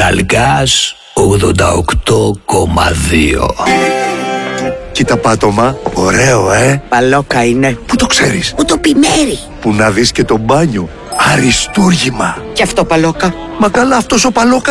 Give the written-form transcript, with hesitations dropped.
Ταλκάς 88,2. Κοίτα πάτωμα, ωραίο Παλόκα είναι. Πού το ξέρεις? Που το πιμέρι. Που να δεις και το μπάνιο, αριστούργημα. Και αυτό παλόκα. Μα καλά, αυτός ο παλόκα